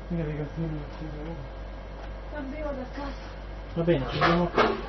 navigazione. Arrivo da casa. Va bene, ci vediamo qui.